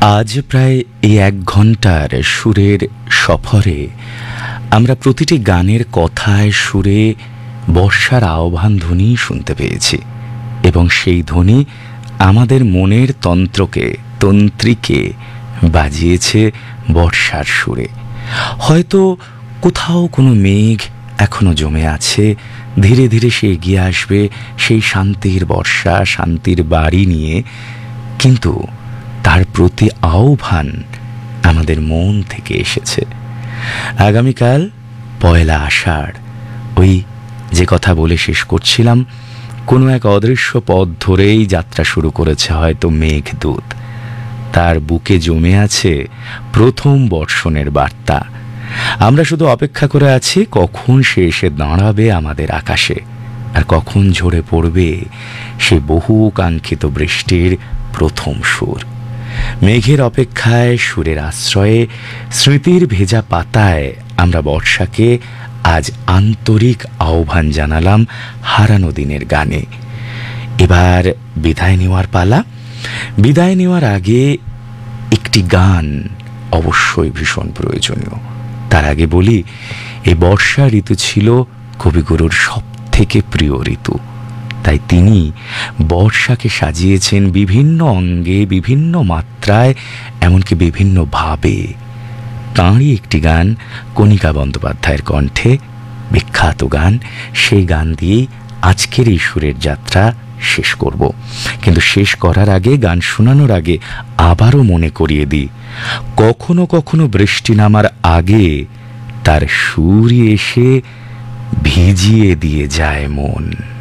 আজ প্রায় এই ১ ঘন্টার সুরের সফরে আমরা প্রতিটি গানের কথায় সুরে বর্ষার আহ্বান ধ্বনি শুনতে পেয়েছি এবং সেই ধ্বনি আমাদের মনের তন্ত্রীকে বাজিয়েছে বর্ষার সুরে। হয়তো কোথাও কোনো মেঘ এখনো জমে আছে, ধীরে ধীরে সে এগিয়ে আসবে সেই শান্তির বর্ষা, শান্তির বাড়ি নিয়ে, কিন্তু তার প্রতি আহ্বান আমাদের মন থেকে এসেছে। আগামীকাল পয়লা আষাঢ়, ওই যে কথা বলে শেষ করছিলাম, কোনো এক অদৃশ্য পথ ধরেই যাত্রা শুরু করেছে হয়তো মেঘদূত। তার বুকে জমে আছে প্রথম বর্ষণের বার্তা। আমরা শুধু অপেক্ষা করে আছি কখন সে এসে দাঁড়াবে আমাদের আকাশে, আর কখন ঝরে পড়বে সে বহু কাঙ্ক্ষিত বৃষ্টির প্রথম সুর। মেঘের অপেক্ষায়, সুরের আশ্রয়ে, স্মৃতির ভেজা পাতায় আমরা বর্ষাকে আজ আন্তরিক আহ্বান জানালাম হারানো দিনের গানে। এবার বিদায় নেওয়ার পালা। বিদায় নেওয়ার আগে একটি গান অবশ্যই ভীষণ প্রয়োজনীয়। তার আগে বলি, এই বর্ষা ঋতু ছিল কবিগুরুর সব থেকে প্রিয় ঋতু। তাই তিনি বর্ষাকে সাজিয়েছেন বিভিন্ন অঙ্গে, বিভিন্ন মাত্রায়, এমনকি বিভিন্ন ভাবে। তাঁরই একটি গান কণিকা বন্দ্যোপাধ্যায়ের কণ্ঠে, বিখ্যাত গান। সেই গান দিয়েই আজকের এই সুরের যাত্রা শেষ করব। কিন্তু শেষ করার আগে, গান শোনানোর আগে আবারও মনে করিয়ে দিই, কখনো কখনো বৃষ্টি নামার আগে তার সুরই এসে ভিজিয়ে দিয়ে যায় মন।